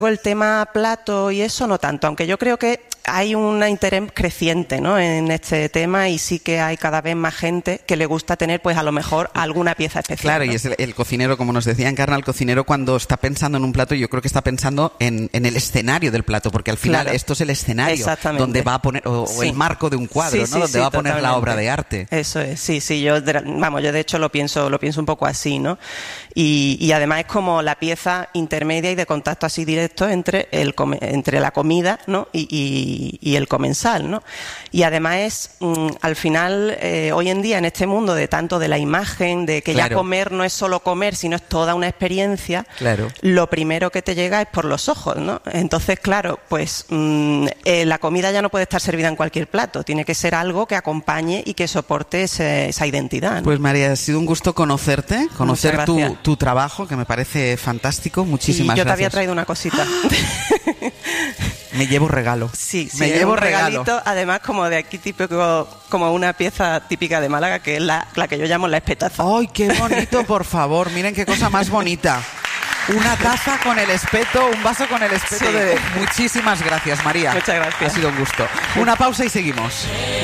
El tema plato y eso no tanto, aunque yo creo que hay un interés creciente, ¿no?, en este tema, y sí que hay cada vez más gente que le gusta tener, pues a lo mejor alguna pieza especial. Claro, ¿no? y es el cocinero, como nos decía Encarna, el cocinero cuando está pensando en un plato, yo creo que está pensando en el escenario del plato, porque al final esto es el escenario donde va a poner, o el marco de un cuadro, ¿no? Donde va a poner la obra de arte. Eso es, sí, yo de hecho lo pienso un poco así, ¿no? Y además es como la pieza intermedia y de contacto así directo entre la comida, ¿no?, y el comensal, ¿no? Y además es, al final, hoy en día en este mundo de tanto de la imagen, de que ya comer no es solo comer, sino es toda una experiencia, lo primero que te llega es por los ojos, ¿no? Entonces, claro, pues la comida ya no puede estar servida en cualquier plato, tiene que ser algo que acompañe y que soporte esa identidad, ¿no? Pues María, ha sido un gusto conocerte, conocer tu trabajo, que me parece fantástico. Muchísimas gracias. Yo te había traído una cosita. Me llevo regalo. Sí, me llevo un regalito, regalo. Además, como de aquí típico, como una pieza típica de Málaga, que es la que yo llamo la espetaza. ¡Ay, qué bonito, por favor! Miren qué cosa más bonita. Una taza con el espeto, un vaso con el espeto. Muchísimas gracias, María. Muchas gracias. Ha sido un gusto. Una pausa y seguimos.